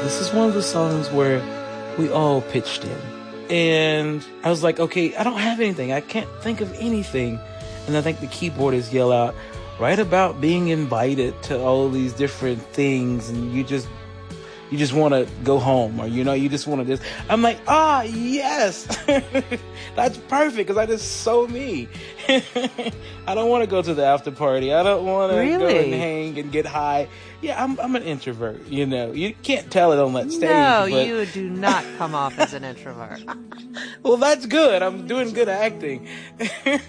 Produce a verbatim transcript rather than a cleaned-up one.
This is one of the songs where we all pitched in. And I was like, okay, I don't have anything. I can't think of anything. And I think the keyboardist yell out, write about being invited to all these different things, and you just you just want to go home, or you know, you just want to just. I'm like, ah, yes, that's perfect, because I just so me. I don't want to go to the after party. I don't want to really? go and hang and get high. Yeah, I'm I'm an introvert. You know, you can't tell it on that stage. No, but... you do not come off as an introvert. Well, that's good. I'm doing good acting.